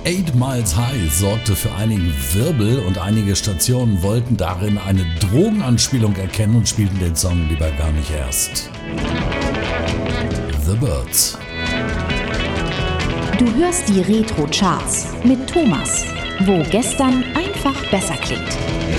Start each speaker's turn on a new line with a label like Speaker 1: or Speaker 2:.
Speaker 1: Eight Miles High sorgte für einigen Wirbel und einige Stationen wollten darin eine Drogenanspielung erkennen und spielten den Song lieber gar nicht erst. The Byrds.
Speaker 2: Du hörst die Retro Charts mit Thomas, wo gestern einfach besser klingt.